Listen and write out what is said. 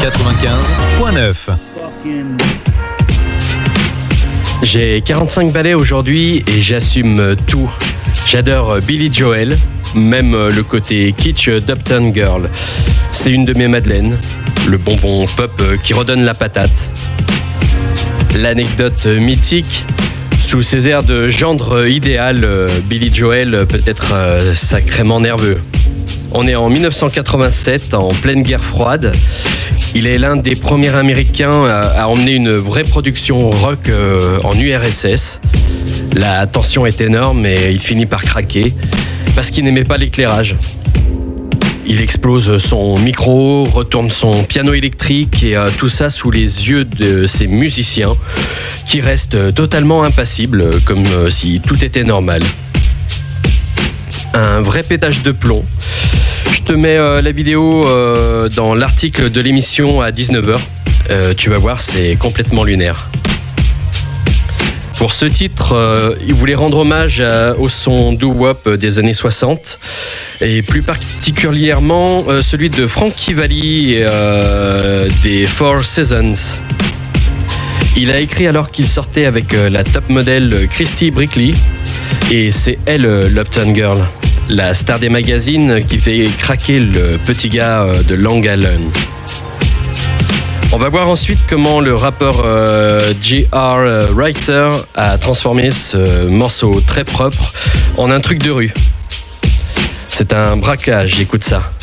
95.9. J'ai 45 balais aujourd'hui et j'assume tout. J'adore Billy Joel, même le côté kitsch d'Uptown Girl. C'est une de mes madeleines, le bonbon pop qui redonne la patate. L'anecdote mythique, sous ses airs de gendre idéal, Billy Joel peut être sacrément nerveux. On est en 1987, en pleine guerre froide. Il est l'un des premiers Américains à emmener une vraie production rock en URSS. La tension est énorme et il finit par craquer parce qu'il n'aimait pas l'éclairage. Il explose son micro, retourne son piano électrique et tout ça sous les yeux de ses musiciens qui restent totalement impassibles, comme si tout était normal. Un vrai pétage de plomb. Je te mets la vidéo dans l'article de l'émission à 19h. Tu vas voir, c'est complètement lunaire. Pour ce titre, il voulait rendre hommage au son doo-wop des années 60 et plus particulièrement celui de Frankie Valli et des Four Seasons. Il a écrit alors qu'il sortait avec la top modèle Christy Brinkley et c'est elle l'Uptown Girl, la star des magazines qui fait craquer le petit gars de Long Island. On va voir ensuite comment le rappeur J.R. Writer a transformé ce morceau très propre en un truc de rue. C'est un braquage, écoute ça.